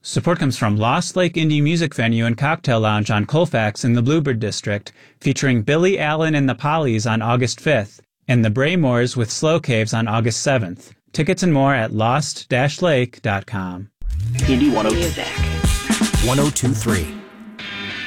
Support comes from Lost Lake Indie Music Venue and Cocktail Lounge on Colfax in the Bluebird District, featuring Billy Allen and the Pollies on August 5th, and the Braymores with Slow Caves on August 7th. Tickets and more at lost-lake.com. Indie 102. Music. 1023.